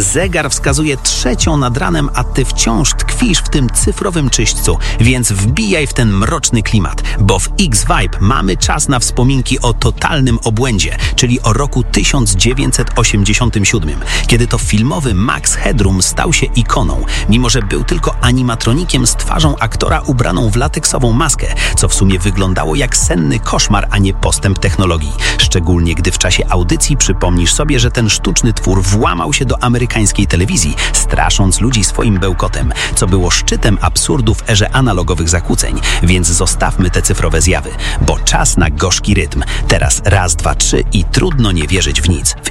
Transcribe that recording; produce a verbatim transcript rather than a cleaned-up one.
Zegar wskazuje trzecią nad ranem, a ty wciąż tkwisz w tym cyfrowym czyśćcu, więc wbijaj w ten mroczny klimat, bo w X-Vibe mamy czas na wspominki o totalnym obłędzie, czyli o roku tysiąc dziewięćset osiemdziesiątym siódmym, kiedy to filmowy Max Headroom stał się ikoną, mimo że był tylko animatronikiem z twarzą aktora ubraną w lateksową maskę, co w sumie wyglądało jak senny koszmar, a nie postęp technologii. Szczególnie gdy w czasie audycji przypomnisz sobie, że ten sztuczny twór włamał się do amerykańskiej telewizji, strasząc ludzi swoim bełkotem, co było szczytem absurdu w erze analogowych zakłóceń. Więc zostawmy te cyfrowe zjawy, bo czas na gorzki rytm. Teraz raz, dwa, trzy i trudno nie wierzyć w nic. W